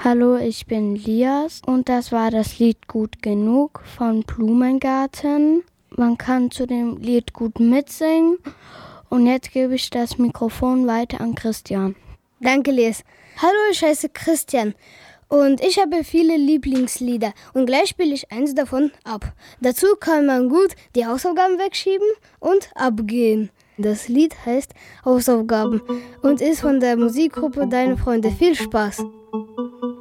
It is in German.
Hallo, ich bin Lias und das war das Lied Gut genug von Blumengarten. Man kann zu dem Lied gut mitsingen und jetzt gebe ich das Mikrofon weiter an Christian. Danke, Lias. Hallo, ich heiße Christian und ich habe viele Lieblingslieder und gleich spiele ich eins davon ab. Dazu kann man gut die Hausaufgaben wegschieben und abgehen. Das Lied heißt Hausaufgaben und ist von der Musikgruppe Deine Freunde. Viel Spaß!